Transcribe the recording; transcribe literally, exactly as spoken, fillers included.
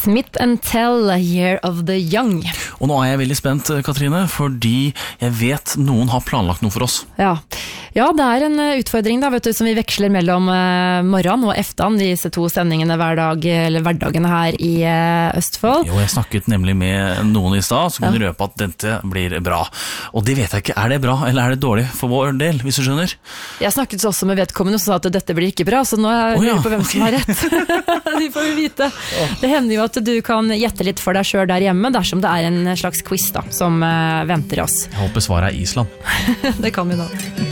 Smith and Tell, Year of the Young. Og nå er jeg veldig spent, Katrine, fordi jeg vet noen har planlagt noe for oss. Ja, ja det er en utfordring da, vet du, som vi veksler mellom uh, morgen og eftan, disse to sendingene hver dag, eller hverdagene her i uh, Østfold. Jo, jeg snakket nemlig med noen i stad som kunne ja. røpe at dette blir bra. Og det vet jeg ikke, er det bra eller er det dårlig for vår del, hvis du skjønner? Jeg snakket også med vedkommende som sa at dette blir ikke bra, så nå er jeg oh, ja, på hvem okay. som har rett. De får vi vite. Oh. Det hender jo at du kan gjette litt for deg selv der hjemme, dersom det er en slags quiz da, som uh, venter oss. Jeg håper svaret er Island. Det kan vi da.